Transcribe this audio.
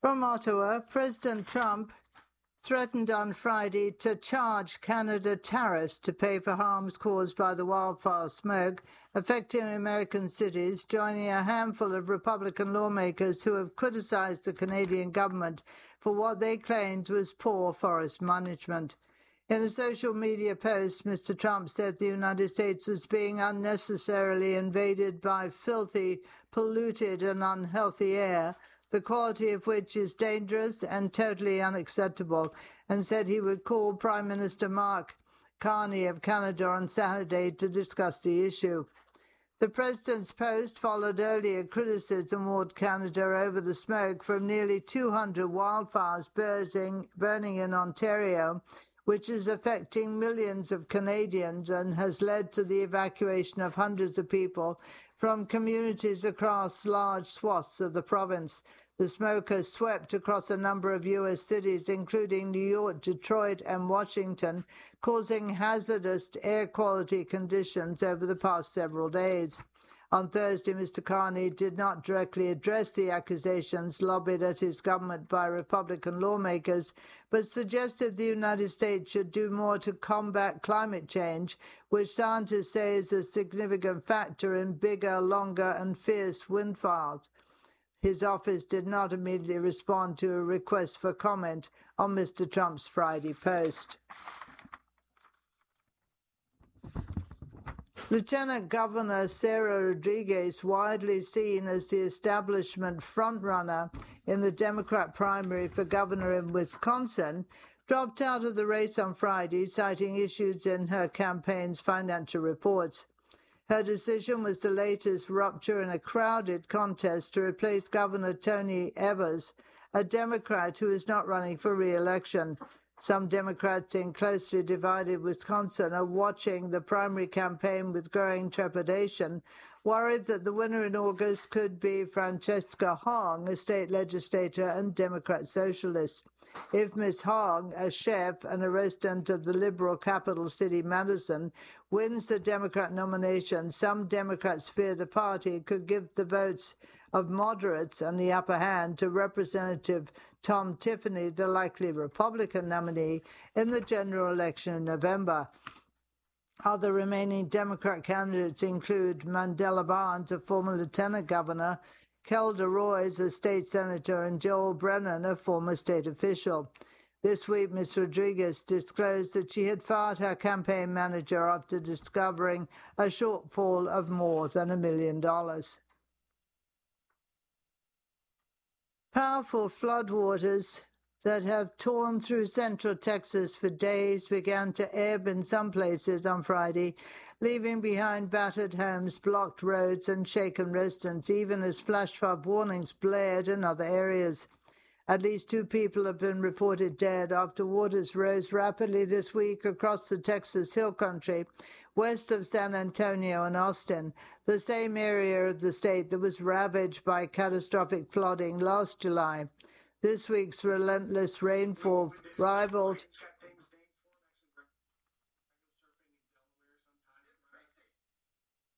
From Ottawa, President Trump threatened on Friday to charge Canada tariffs to pay for harms caused by the wildfire smoke affecting American cities, joining a handful of Republican lawmakers who have criticized the Canadian government for what they claimed was poor forest management. In a social media post, Mr. Trump said the United States was being unnecessarily invaded by filthy, polluted and unhealthy air, the quality of which is dangerous and totally unacceptable, and said he would call Prime Minister Mark Carney of Canada on Saturday to discuss the issue. The president's post followed earlier criticism toward Canada over the smoke from nearly 200 wildfires burning in Ontario, which is affecting millions of Canadians and has led to the evacuation of hundreds of people from communities across large swaths of the province. The smoke has swept across a number of U.S. cities, including New York, Detroit, and Washington, causing hazardous air quality conditions over the past several days. On Thursday, Mr. Carney did not directly address the accusations lobbied at his government by Republican lawmakers, but suggested the United States should do more to combat climate change, which scientists say is a significant factor in bigger, longer, and fierce wildfires. His office did not immediately respond to a request for comment on Mr. Trump's Friday post. Lieutenant Governor Sarah Rodriguez, widely seen as the establishment frontrunner in the Democrat primary for governor in Wisconsin, dropped out of the race on Friday, citing issues in her campaign's financial reports. Her decision was the latest rupture in a crowded contest to replace Governor Tony Evers, a Democrat who is not running for re-election. Some Democrats in closely divided Wisconsin are watching the primary campaign with growing trepidation, worried that the winner in August could be Francesca Hong, a state legislator and Democrat socialist. If Ms. Hong, a chef and a resident of the liberal capital city Madison, wins the Democrat nomination, some Democrats fear the party could give the votes of moderates and the upper hand to Representative Tom Tiffany, the likely Republican nominee, in the general election in November. Other remaining Democrat candidates include Mandela Barnes, a former lieutenant governor, Kelda Roys, a state senator, and Joel Brennan, a former state official. This week, Ms. Rodriguez disclosed that she had fired her campaign manager after discovering a shortfall of more than $1 million. Powerful floodwaters that have torn through central Texas for days began to ebb in some places on Friday, leaving behind battered homes, blocked roads, and shaken residents, even as flash flood warnings blared in other areas. At least 2 people have been reported dead after waters rose rapidly this week across the Texas Hill Country, west of San Antonio and Austin, the same area of the state that was ravaged by catastrophic flooding last July. This week's relentless rainfall rivaled